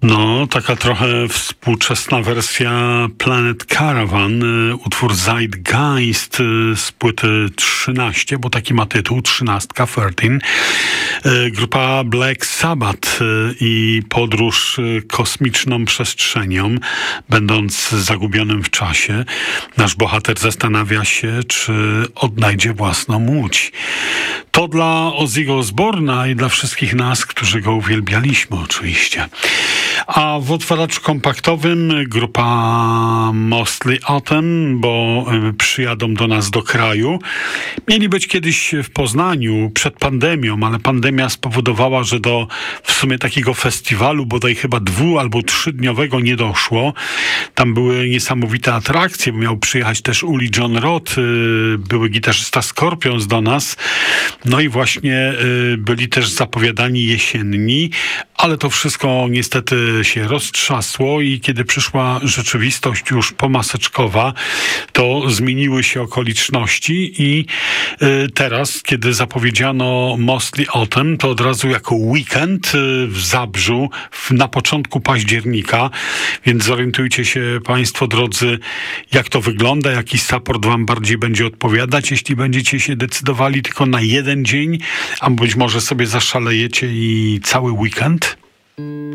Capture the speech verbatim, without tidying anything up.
No, taka trochę współczesna wersja Planet Caravan, utwór Zeitgeist z płyty trzynaście, bo taki ma tytuł, trzynastka, trzynaście. Grupa Black Sabbath i podróż kosmiczną przestrzenią, będąc zagubionym w czasie. Nasz bohater zastanawia się, czy odnajdzie własną łódź. To dla Ozzy'ego Osbourna i dla wszystkich nas, którzy go uwielbialiśmy oczywiście. A w otwarzaczu kompaktowym grupa Mostly Autumn, bo przyjadą do nas do kraju. Mieli być kiedyś w Poznaniu przed pandemią, ale pandemia spowodowała, że do w sumie takiego festiwalu bodaj chyba dwu- albo trzydniowego nie doszło. Tam były niesamowite atrakcje, bo miał przyjechać też Uli John Roth, były gitarzysta Scorpions do nas. No i właśnie byli też zapowiadani jesienni, ale to wszystko niestety się roztrzasło i kiedy przyszła rzeczywistość już pomaseczkowa, to zmieniły się okoliczności i y, teraz, kiedy zapowiedziano Mostly Autumn, to od razu jako weekend y, w Zabrzu w, na początku października, więc zorientujcie się Państwo, drodzy, jak to wygląda, jaki support Wam bardziej będzie odpowiadać, jeśli będziecie się decydowali tylko na jeden dzień, a być może sobie zaszalejecie i cały weekend.